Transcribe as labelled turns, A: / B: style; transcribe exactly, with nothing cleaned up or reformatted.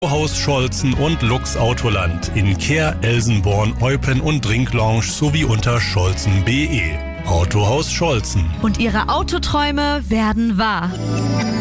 A: Autohaus Scholzen und Lux Autoland in Kehr, Elsenborn, Eupen und Drinklounge sowie unter scholzen punkt de. Autohaus Scholzen.
B: Und Ihre Autoträume werden wahr.